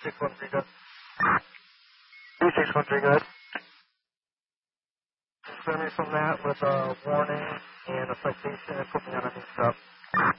613 good. 2613 good. Send me from that with a warning and a citation and put me on a new stop.